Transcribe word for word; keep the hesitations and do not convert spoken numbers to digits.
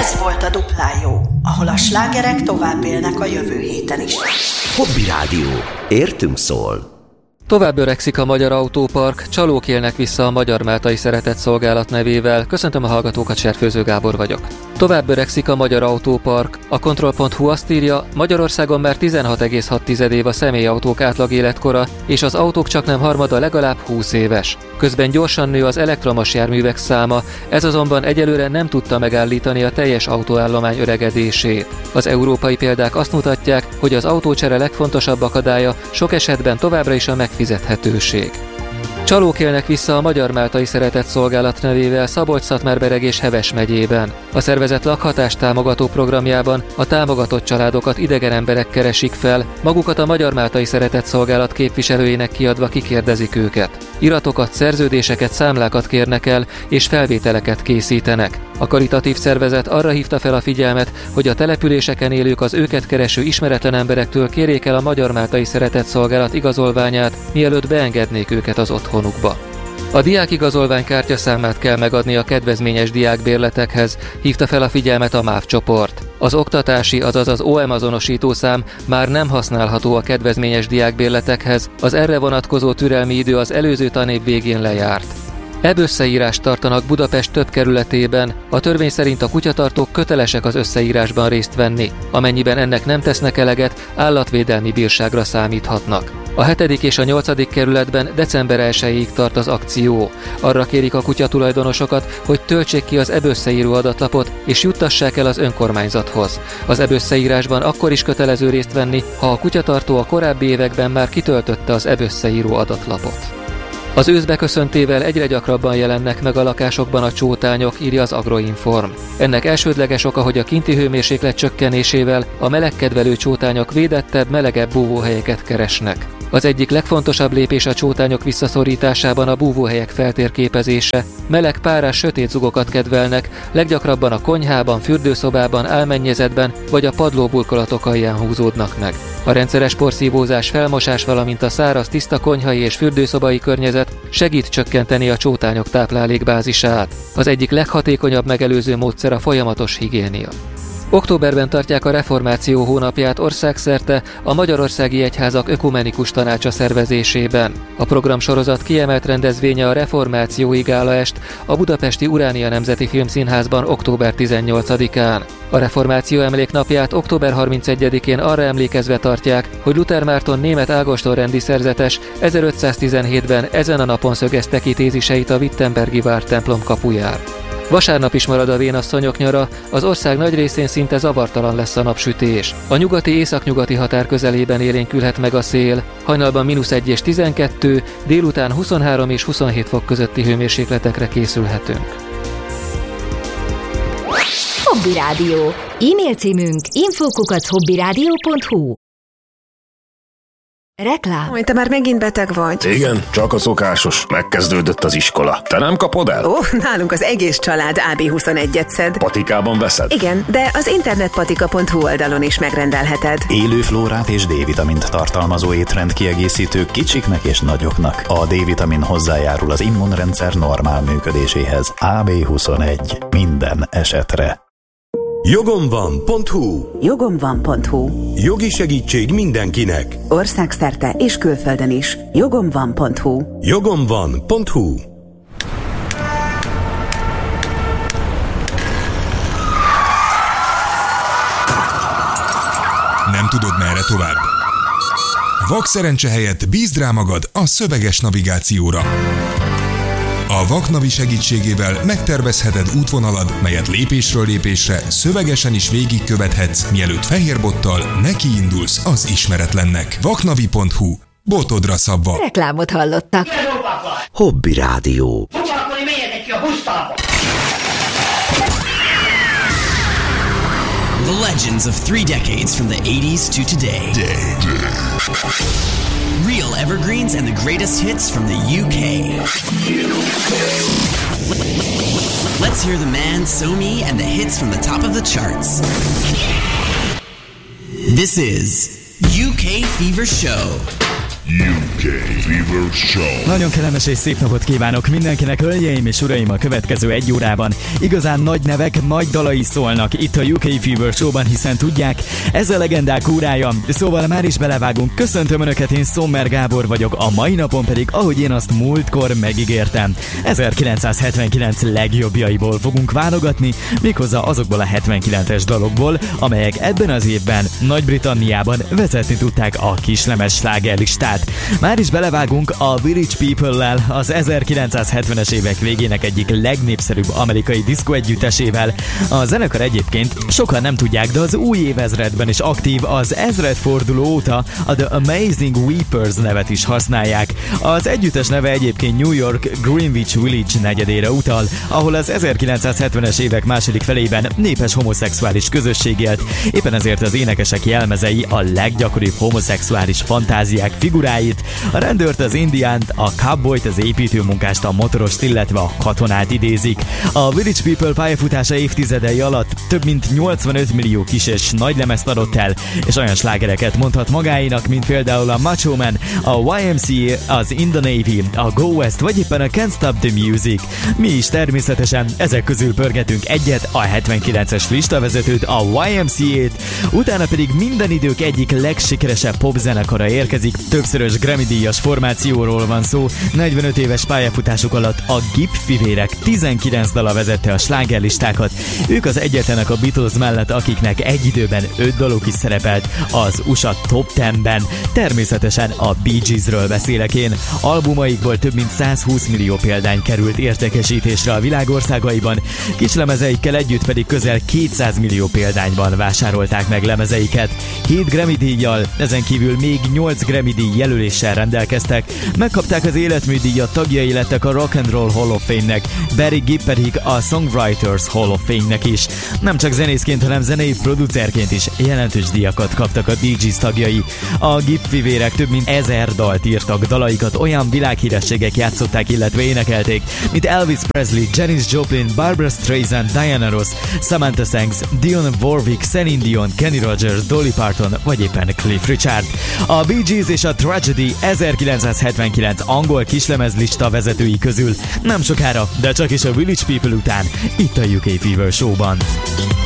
Ez volt a Duplán jó, ahol a slágerek tovább élnek a jövő héten is. Hobby Rádió. Értünk szól. Tovább öregszik a magyar autópark, csalók élnek vissza a Magyar Máltai Szeretett Szolgálat nevével. Köszöntöm a hallgatókat, Serfőző Gábor vagyok. Tovább öregszik a magyar autópark. A Kontroll pont hu azt írja, Magyarországon már tizenhat egész hat év a személyautók átlag életkora, és az autók csaknem harmada legalább húsz éves. Közben gyorsan nő az elektromos járművek száma, ez azonban egyelőre nem tudta megállítani a teljes autóállomány öregedését. Az európai példák azt mutatják, hogy az autócsere legfontosabb akadálya sok esetben továbbra is a megfizethetőség. Csalók élnek vissza a Magyar Máltai Szeretett Szolgálat nevével Szabolcs-Szatmár-Bereg és Heves megyében. A szervezet lakhatás támogató programjában a támogatott családokat idegen emberek keresik fel, magukat a Magyar Máltai Szeretett Szolgálat képviselőjének kiadva kikérdezik őket. Iratokat, szerződéseket, számlákat kérnek el, és felvételeket készítenek. A karitatív szervezet arra hívta fel a figyelmet, hogy a településeken élők az őket kereső ismeretlen emberektől kérjék el a Magyar Máltai Szeretett Szolgálat igazolványát, mielőtt beengednék őket az otthonukba. A diákigazolvány kártyaszámát kell megadni a kedvezményes diákbérletekhez, hívta fel a figyelmet a MÁV csoport. Az oktatási, azaz az o em azonosítószám már nem használható a kedvezményes diákbérletekhez, az erre vonatkozó türelmi idő az előző tanév végén lejárt. Ebb összeírást tartanak Budapest több kerületében, a törvény szerint a kutyatartók kötelesek az összeírásban részt venni, amennyiben ennek nem tesznek eleget, állatvédelmi bírságra számíthatnak. A hetedik és a nyolcadik kerületben december elsejéig tart az akció. Arra kérik a kutyatulajdonosokat, hogy töltsék ki az ebb összeíró adatlapot és juttassák el az önkormányzathoz. Az ebb összeírásban akkor is kötelező részt venni, ha a kutyatartó a korábbi években már kitöltötte az ebb összeíró adatlapot. Az ősz beköszöntével egyre gyakrabban jelennek meg a lakásokban a csótányok, írja az Agroinform. Ennek elsődleges oka, hogy a kinti hőmérséklet csökkenésével a melegkedvelő csótányok védettebb, melegebb búvóhelyeket keresnek. Az egyik legfontosabb lépés a csótányok visszaszorításában a búvóhelyek feltérképezése. Meleg, párás, sötét zugokat kedvelnek, leggyakrabban a konyhában, fürdőszobában, álmennyezetben vagy a padlóburkolatok alján húzódnak meg. A rendszeres porszívózás, felmosás, valamint a száraz, tiszta konyhai és fürdőszobai környezet segít csökkenteni a csótányok táplálékbázisát. Az egyik leghatékonyabb megelőző módszer a folyamatos higiénia. Októberben tartják a Reformáció hónapját országszerte a Magyarországi Egyházak Ökumenikus Tanácsa szervezésében. A programsorozat kiemelt rendezvénye a Reformációi Gálaest a budapesti Uránia Nemzeti Filmszínházban október tizennyolcadikán. A Reformáció emléknapját október harmincegyedikén arra emlékezve tartják, hogy Luther Márton német ágostonrendi szerzetes ezerötszáztizenhétben ezen a napon szögezte ki téziseit a Wittenbergi vártemplom kapuján. Vasárnap is marad a vénasszonyok nyara, az ország nagy részén szinte zavartalan lesz a napsütés. A nyugati-északnyugati határ közelében élénkülhet meg a szél, hajnalban mínusz egy és tizenkettő, délután huszonhárom és huszonhét fok közötti hőmérsékletekre készülhetünk. Hobby Rádió. E-mail címünk info kukac hobbyradio pont hu. Reklám. Hogy te már megint beteg vagy? Igen, csak a szokásos. Megkezdődött az iskola. Te nem kapod el? Ó, nálunk az egész család á bé huszonegyet szed. Patikában veszed? Igen, de az internetpatika pont hu oldalon is megrendelheted. Élő flórát és D-vitamint tartalmazó étrendkiegészítők kicsiknek és nagyoknak. A D-vitamin hozzájárul az immunrendszer normál működéséhez. á bé huszonegy. Minden esetre. jogom van pont hu. jogom van pont hu. Jogi segítség mindenkinek. Országszerte és külföldön is. jogom van pont hu. jogom van pont hu. Nem tudod, merre tovább? Vakszerencse helyett bízd rá magad a szöveges navigációra. A Vaknavi segítségével megtervezheted útvonalad, melyet lépésről lépésre szövegesen is végigkövethetsz, mielőtt fehérbottal nekiindulsz az ismeretlennek. vaknavi pont hu. Botodra szabva. Reklámot hallottak. Hobby Rádió. The legends of three decades from the eighties to today. Day, day. Real evergreens and the greatest hits from the U K. U K. Let's hear the man, So-Me, and the hits from the top of the charts. This is U K Fever Show. u ká Fever Show. Nagyon kellemes és szép napot kívánok mindenkinek, hölgyeim és uraim, a következő egy órában. Igazán nagy nevek, nagy dalai szólnak itt a u ká Fever Showban, hiszen tudják, ez a legendák órája. Szóval már is belevágunk. Köszöntöm Önöket, én Sommer Gábor vagyok, a mai napon pedig, ahogy én azt múltkor megígértem, ezerkilencszázhetvenkilenc legjobbjaiból fogunk válogatni, méghozzá azokból a hetvenkilences dalokból, amelyek ebben az évben Nagy-Britanniában vezetni tudták a kislemez slágerlistát. Már is belevágunk a Village People-lel, az ezerkilencszázhetvenes évek végének egyik legnépszerűbb amerikai diszkó együttesével. A zenekar egyébként sokan nem tudják, de az új évezredben is aktív, az ezredforduló óta a The Amazing Weepers nevet is használják. Az együttes neve egyébként New York Greenwich Village negyedére utal, ahol az ezerkilencszázhetvenes évek második felében népes homoszexuális közösség élt. Éppen ezért az énekesek jelmezei a leggyakoribb homoszexuális fantáziák figuráit, a rendőrt, az indiánt, a cowboyt, az építőmunkást, a motorost, illetve a katonát idézik. A Village People pályafutása évtizedei alatt több mint nyolcvanöt millió kis és nagy lemezt adott el, és olyan slágereket mondhat magáinak, mint például a Macho Man, a Y M C A, az In the Navy, a Go West, vagy éppen a Can't Stop the Music. Mi is természetesen ezek közül pörgetünk egyet, a hetvenkilences listavezetőt, a Y M C A-t, utána pedig minden idők egyik legsikeresebb popzenekara érkezik, többszörös Grammy-díjas formációról van szó, negyvenöt éves pályafutásuk alatt a Gibb-fivérek tizenkilenc dala vezette a slágerlistákat, ők az egyetlenek a Beatles mellett, akiknek egy időben öt daluk is szerepelt az u es á Top tízben, természetesen a Bee Geesről beszélek én. Albumaikból több mint százhúsz millió példány került értékesítésre a világországaiban, kislemezeikkel együtt pedig közel kétszáz millió példányban vásárolták meg lemezeiket. hét Grammy-díjjal, ezen kívül még nyolc Grammy-díj jelöléssel rendelkeztek, megkapták az életműdíjat, tagjai lettek a Rock and Roll Hall of Fame-nek, Barry Gibb pedig a Songwriters Hall of Fame-nek is. Nem csak zenészként, hanem zenei producerként is jelentős díjakat kaptak a Bee Gees tagjai. A Gibb-fivérek több mint ezer dalt írtak, dalaikat olyan világhírességek játszották, illetve énekelték, mint Elvis Presley, Janis Joplin, Barbra Streisand, Diana Ross, Samantha Sanks, Dionne Warwick, Celine Dion, Kenny Rogers, Dolly Parton, vagy éppen Cliff Richard. A Bee Gees és a Tragedy ezerkilencszázhetvenkilenc angol kislemezlista vezetői közül nem sokára, de csak is a Village People után, itt a u ká Fever Showban.